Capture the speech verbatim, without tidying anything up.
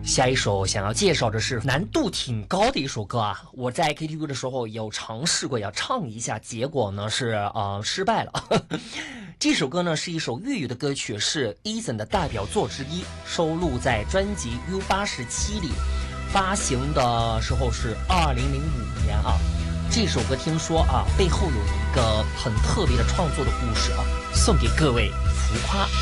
下一首想要介绍的是难度挺高的一首歌啊，我在 K T V 的时候有尝试过要唱一下，结果呢是呃失败了。这首歌呢是一首粤语的歌曲，是 Eason 的代表作之一，收录在专辑 U 八十七里，发行的时候是二零零五年啊。这首歌听说啊背后有一个很特别的创作的故事啊，送给各位浮夸。